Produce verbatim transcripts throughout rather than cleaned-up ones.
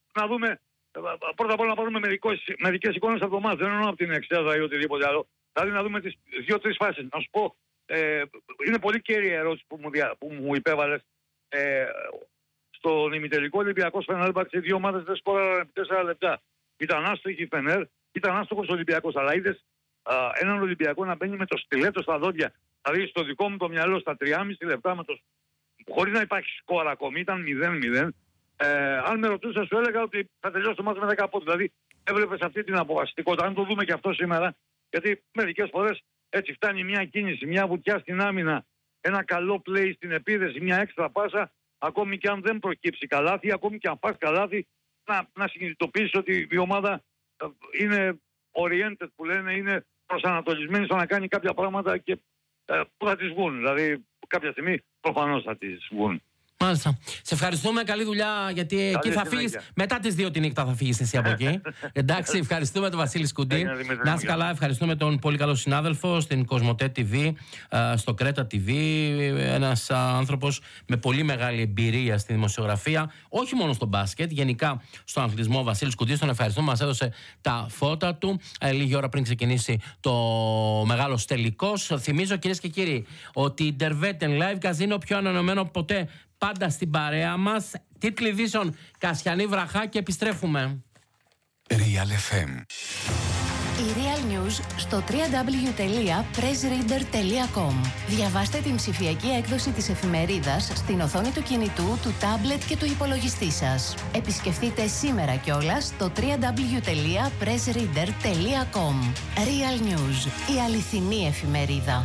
να δούμε, πρώτα απ' όλα να πάρουμε μερικές εικόνες από το μάτς, δεν εννοώ από την εξέδρα ή οτιδήποτε άλλο. Δηλαδή να δούμε τις δύο-τρεις φάσεις. Να σου πω, ε, είναι πολύ κέρια ερώτηση που μου, δια, που μου υπέβαλες. Ε, στον ημιτελικό Ολυμπιακός Φενέρμπαξ, οι δύο ομάδες δεν σκόραραν επί τέσσερα λεπτά. Ήταν άστοχη η Φενέρ, ήταν άστοχος ο Ολυμπιακός. Αλλά είδες α, έναν Ολυμπιακό να μπαίνει με το στιλέτο στα δόντια. Δηλαδή στο δικό μου το μυαλό στα τριάμισι λεπτά με το... χωρίς να υπάρχει σκορ ακόμη, ήταν μηδέν μηδέν. Ε, αν με ρωτούσα, σου έλεγα ότι θα τελειώσει το μάτι με δέκα πόντους. Δηλαδή έβλεπες αυτή την αποφασιστικότητα. Αν το δούμε και αυτό σήμερα, γιατί μερικές φορές έτσι φτάνει μια κίνηση, μια βουτιά στην άμυνα, ένα καλό play στην επίδεση, μια έξτρα πάσα, ακόμη και αν δεν προκύψει καλάθι, ακόμη και αν πας καλάθι, να, να συνειδητοποιήσεις ότι η ομάδα είναι oriented, που λένε, είναι προσανατολισμένη στο να κάνει κάποια πράγματα και ε, που θα τις βγουν. Δηλαδή κάποια στιγμή προφανώς θα τις βγουν. Μάλιστα. Σε ευχαριστούμε. Καλή δουλειά, γιατί καλή εκεί θα φύγεις. Μετά τις δύο τη νύχτα θα φύγεις εσύ από εκεί. Εντάξει, ευχαριστούμε τον Βασίλη Σκουντή. Να είσαι καλά. Ευχαριστούμε τον πολύ καλό συνάδελφο στην Κοσμοτέ τι βι, στο Κρέτα τι βι. Ένας άνθρωπος με πολύ μεγάλη εμπειρία στη δημοσιογραφία, όχι μόνο στο μπάσκετ, γενικά στον αθλητισμό. Βασίλη Σκουντή, τον ευχαριστούμε. Μας έδωσε τα φώτα του λίγη ώρα πριν ξεκινήσει το μεγάλο τελικός. Θυμίζω, κυρίες και κύριοι, ότι η Derveten Live Casino πιο ανανεωμένο ποτέ. Πάντα στην παρέα μας. Τίτλοι ειδήσεων Κασιανή Βραχά και επιστρέφουμε. Real εφ εμ. Η Real News στο double-u double-u double-u τελεία press reader τελεία com. Διαβάστε την ψηφιακή έκδοση της εφημερίδας στην οθόνη του κινητού, του τάμπλετ και του υπολογιστή σας. Επισκεφτείτε σήμερα κιόλας το double-u double-u double-u τελεία press reader τελεία com. Real News, η αληθινή εφημερίδα.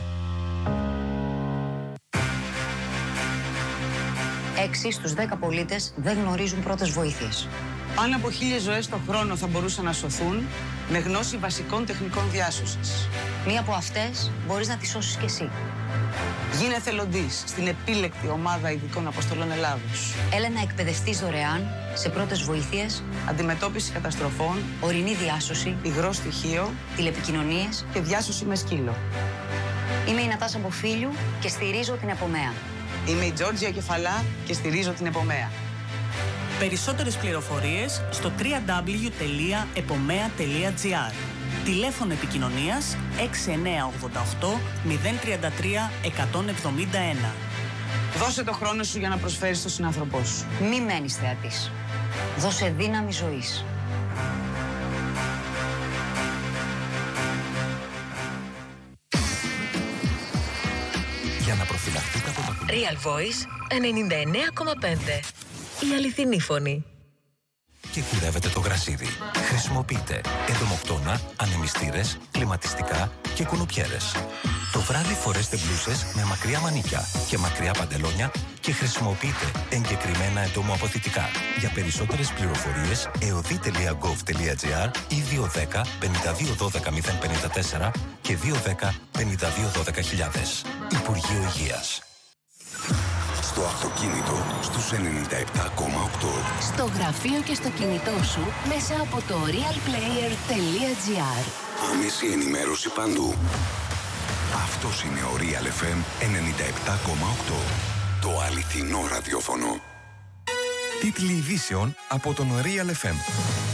Έξι στους δέκα πολίτες δεν γνωρίζουν πρώτες βοήθειες. Πάνω από χίλιες ζωές το χρόνο θα μπορούσαν να σωθούν με γνώση βασικών τεχνικών διάσωσης. Μία από αυτές μπορείς να τη σώσεις κι εσύ. Γίνε εθελοντής στην επίλεκτη ομάδα ειδικών αποστολών Ελλάδος. Έλα να εκπαιδευτείς δωρεάν σε πρώτες βοήθειες, αντιμετώπιση καταστροφών, ορεινή διάσωση, υγρό στοιχείο, τηλεπικοινωνίες και διάσωση με σκύλο. Είμαι η Νατάσα Μποφίλιου και στηρίζω την Επομέα. Είμαι η Τζόρτζια Κεφαλά και στηρίζω την Επομέα. Περισσότερες πληροφορίες στο double-u double-u double-u τελεία επομέα τελεία τζι άρ. Τηλέφωνο επικοινωνίας έξι εννιά οκτώ οκτώ μηδέν τρία τρία εκατόν εβδομήντα ένα. Δώσε το χρόνο σου για να προσφέρεις στον συνάνθρωπό σου. Μη μένεις θεατής. Δώσε δύναμη ζωής. Για να προφυλαχτείτε από τα... Real Voice ενενήντα εννέα κόμμα πέντε. Η αληθινή φωνή. Και κουρεύετε το γρασίδι. Χρησιμοποιείτε εντομοκτώνα, ανεμιστήρες, κλιματιστικά και κουνουπιέρες. Το βράδυ φορέστε μπλούσες με μακριά μανίκια και μακριά παντελόνια και χρησιμοποιείτε εγκεκριμένα εντομοαποθητικά. Για περισσότερες πληροφορίες εωδή τελεία γκοβ τελεία τζι άρ ή δύο ένα μηδέν πέντε δύο ένα δύο μηδέν πέντε τέσσερα και δύο ένα πέντε δύο ένα μηδέν χιλιάδες. Υπουργείο Υγείας. Στο αυτοκίνητο στους ενενήντα επτά κόμμα οκτώ. Στο γραφείο και στο κινητό σου μέσα από το real player τελεία τζι άρ. Άμεση ενημέρωση παντού. Αυτός είναι ο Real εφ εμ ενενήντα επτά κόμμα οκτώ. Το αληθινό ραδιόφωνο. Τίτλοι ειδήσεων από τον Real εφ εμ.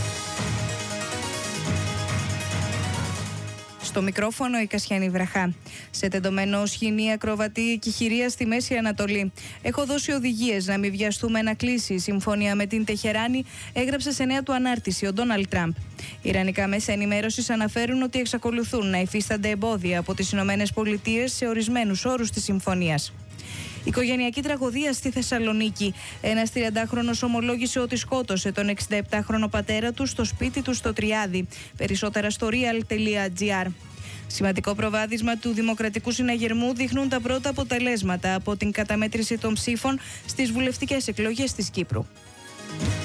Στο μικρόφωνο η Κασιανή Βραχά. Σε τεντωμένο σχοινή ακροβατή εκεχηρία στη Μέση Ανατολή. Έχω δώσει οδηγίες να μην βιαστούμε να κλείσει η συμφωνία με την Τεχεράνη, έγραψε σε νέα του ανάρτηση ο Ντόναλντ Τραμπ. Ιρανικά μέσα ενημέρωσης αναφέρουν ότι εξακολουθούν να υφίστανται εμπόδια από τις Ηνωμένες Πολιτείες σε ορισμένους όρους της συμφωνίας. Οικογενειακή τραγωδία στη Θεσσαλονίκη. Ένας τριαντάχρονος ομολόγησε ότι σκότωσε τον εξηνταεπτάχρονο πατέρα του στο σπίτι του στο Τριάδι. Περισσότερα στο real τελεία τζι άρ. Σημαντικό προβάδισμα του Δημοκρατικού Συναγερμού δείχνουν τα πρώτα αποτελέσματα από την καταμέτρηση των ψήφων στις βουλευτικές εκλογές της Κύπρου.